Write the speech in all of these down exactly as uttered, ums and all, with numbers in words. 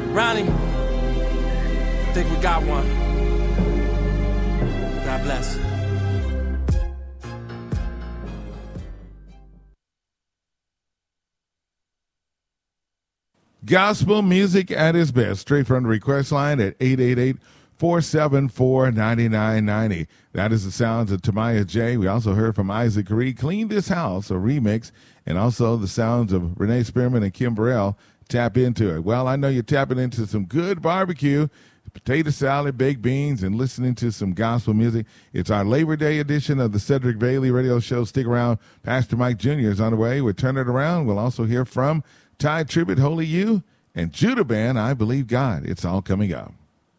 Ronnie, I think we got one. God bless. Gospel music at its best. Straight from the request line at eight eight eight, four seven four, nine nine nine zero. That is the sounds of Tamaya J. We also heard from Isaac Reed, Clean This House, a remix, and also the sounds of Renee Spearman and Kim Burrell, Tap Into It. Well, I know you're tapping into some good barbecue, potato salad, baked beans, and listening to some gospel music. It's our Labor Day edition of the Cedric Bailey Radio Show. Stick around. Pastor Mike Junior is on the way. We'll turn it around. We'll also hear from Ty Tribbett, Holy You, and Judah Band, I Believe God. It's all coming up.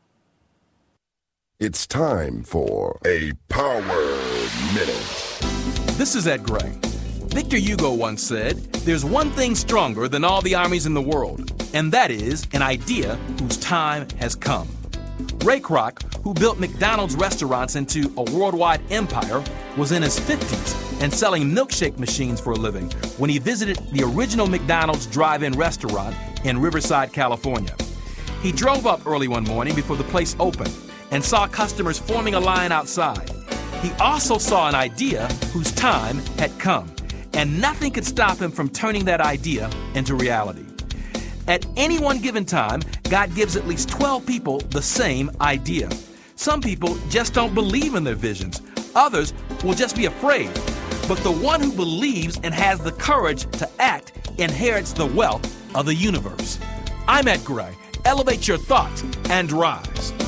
It's time for a Power Minute. This is Ed Gray. Victor Hugo once said, "There's one thing stronger than all the armies in the world, and that is an idea whose time has come." Ray Kroc, who built McDonald's restaurants into a worldwide empire, was in his fifties and selling milkshake machines for a living when he visited the original McDonald's drive-in restaurant in Riverside, California. He drove up early one morning before the place opened and saw customers forming a line outside. He also saw an idea whose time had come, and nothing could stop him from turning that idea into reality. At any one given time, God gives at least twelve people the same idea. Some people just don't believe in their visions. Others will just be afraid. But the one who believes and has the courage to act inherits the wealth of the universe. I'm Ed Gray. Elevate your thoughts and rise.